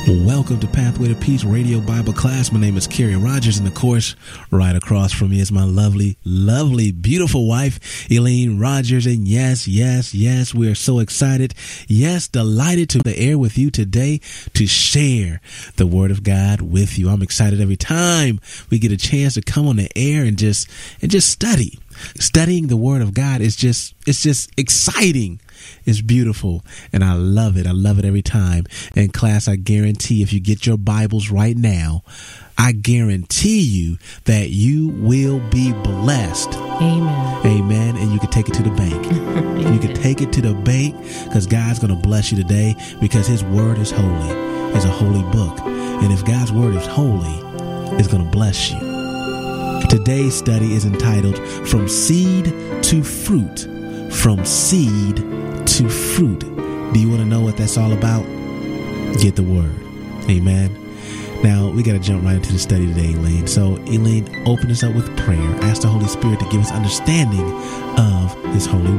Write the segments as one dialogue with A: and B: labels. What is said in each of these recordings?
A: Welcome to Pathway to Peace Radio Bible Class. My name is Kerry Rogers, and of course, right across from me is my lovely, beautiful wife, Elaine Rogers. And yes, we are so excited. Yes, delighted to be on the air with you today to share the Word of God with you. I'm excited every time we get a chance to come on the air and just study. Studying the Word of God is just exciting. It's beautiful, and I love it. I love it every time. And class, I guarantee if you get your Bibles right now, I guarantee you that you will be blessed.
B: Amen.
A: Amen. And you can take it to the bank. You can take it to the bank because God's going to bless you today because His Word is holy. It's a holy book. And if God's Word is holy, it's going to bless you. Today's study is entitled From Seed to Fruit. From seed to fruit. Do you want to know what that's all about? Get the Word. Amen. Now, we got to jump right into the study today, Elaine. So, Elaine, open us up with prayer. Ask the Holy Spirit to give us understanding of His holy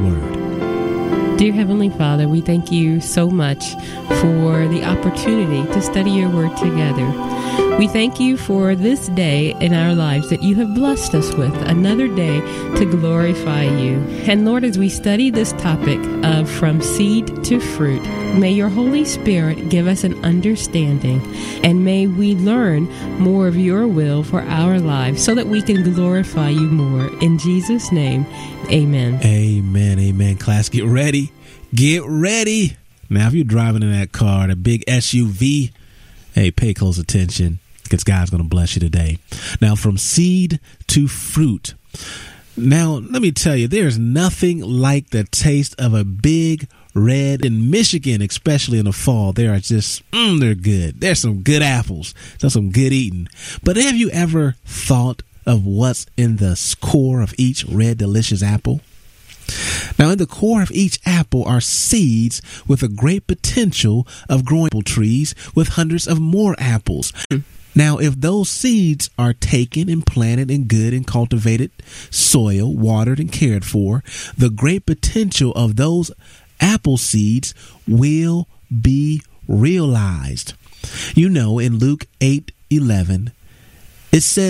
A: Word.
B: Dear Heavenly Father, we thank you so much for the opportunity to study your Word together. We thank you for this day in our lives that you have blessed us with, another day to glorify you. And Lord, as we study this topic of from seed to fruit, may your Holy Spirit give us an understanding, and may we learn more of your will for our lives so that we can glorify you more. In Jesus' name, amen.
A: Amen, amen. Class, get ready. Get ready. Now, if you're driving in that car, the big SUV, hey, pay close attention because God's going to bless you today. Now, from seed to fruit. Now, let me tell you, there's nothing like the taste of a big red in Michigan, especially in the fall. They are just, they're good. There's some good apples. There's some good eating. But have you ever thought of what's in the core of each red, delicious apple? Now, in the core of each apple are seeds with a great potential of growing apple trees with hundreds of more apples. Now, if those seeds are taken and planted in good and cultivated soil, watered and cared for, the great potential of those apple seeds will be realized. You know, in Luke 8:11, it says,